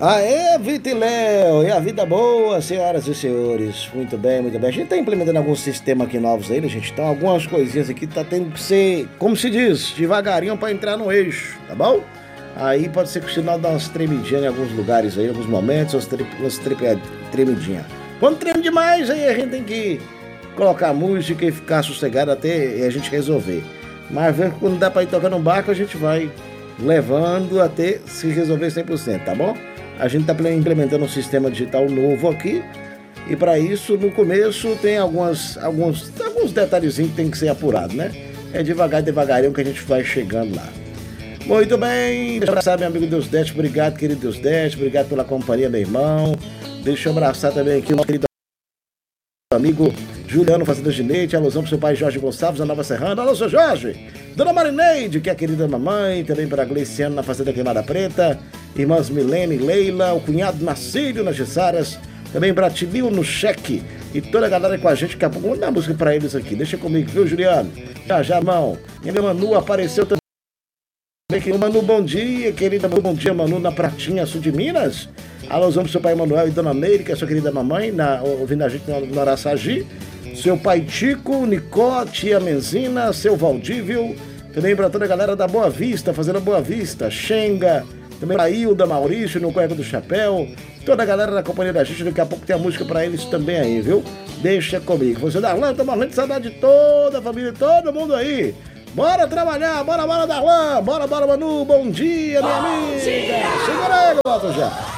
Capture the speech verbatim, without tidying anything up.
Aê, Vitor e Léo, e a vida boa, senhoras e senhores. Muito bem, muito bem. A gente tá implementando alguns sistemas aqui novos aí, né, gente? Então, algumas coisinhas aqui tá tendo que ser, como se diz, devagarinho pra entrar no eixo, tá bom? Aí pode ser que o sinal dá umas tremidinhas em alguns lugares aí, em alguns momentos, umas, tre umas tre tremidinhas. Quando treme demais, aí a gente tem que colocar música e ficar sossegado até a gente resolver. Mas quando dá pra ir tocando um barco, a gente vai levando até se resolver cem por cento, tá bom? A gente está implementando um sistema digital novo aqui e para isso, no começo, tem algumas, alguns, alguns detalhezinhos que tem que ser apurado, né? É devagar, devagarinho que a gente vai chegando lá. Muito bem, deixa eu abraçar meu amigo Deusdete, obrigado, querido Deusdete, obrigado pela companhia, meu irmão. Deixa eu abraçar também aqui o nosso querido amigo Juliano Fazenda Ginete, alusão pro seu pai Jorge Gonçalves, na Nova Serrana. Alô, seu Jorge! Dona Marineide, que é a querida mamãe, também para Gleiciano na Fazenda Queimada Preta, irmãs Milene e Leila, o cunhado Nacílio nas Gessaras, também para Tilio no Cheque e toda a galera com a gente. Daqui a pouco vamos dar música para eles aqui. Deixa comigo, viu, Juliano? Já, já, mão. Minha Manu apareceu também. Manu, bom dia, querida. Bom dia, Manu, na Pratinha, sul de Minas. Alôzão pro seu pai Manuel e Dona Meire, que é a sua querida mamãe, na, ouvindo a gente no Araçagi. Seu pai Tico, Nicó, tia Menzina, seu Valdívio, também para toda a galera da Boa Vista, fazendo Boa Vista, Xenga, também para Hilda, Maurício, no Cueca do Chapéu, toda a galera da companhia da gente, daqui a pouco tem a música para eles também aí, viu? Deixa comigo. Você Darlan, tô morrendo de saudade de toda a família, todo mundo aí. Bora trabalhar, bora, bora, Darlan, bora, bora, Manu, bom dia, minha amiga. Segura aí, volta já.